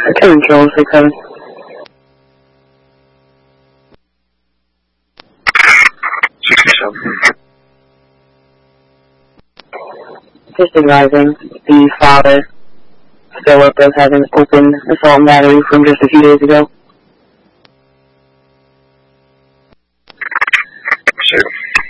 Control 67. Just advising, the father, Philip, of having open assault and battery from just a few days ago.